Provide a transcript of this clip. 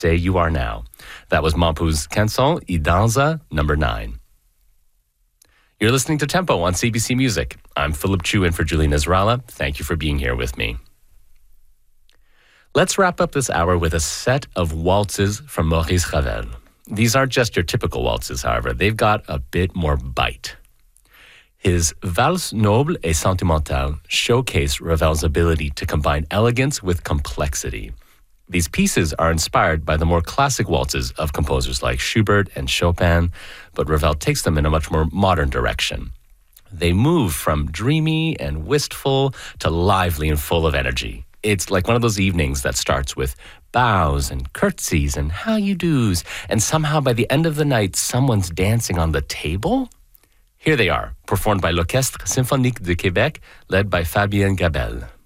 Stay You Are Now. That was Mampu's Canson y Danza, number 9. You're listening to Tempo on CBC Music. I'm Philip Chu in for Julie Nasrallah. Thank you for being here with me. Let's wrap up this hour with a set of waltzes from Maurice Ravel. These aren't just your typical waltzes, however. They've got a bit more bite. His Valse Noble et Sentimentale showcase Ravel's ability to combine elegance with complexity. These pieces are inspired by the more classic waltzes of composers like Schubert and Chopin, but Ravel takes them in a much more modern direction. They move from dreamy and wistful to lively and full of energy. It's like one of those evenings that starts with bows and curtsies and how you do's, and somehow by the end of the night, someone's dancing on the table? Here they are, performed by l'Orchestre Symphonique de Québec, led by Fabien Gabelle.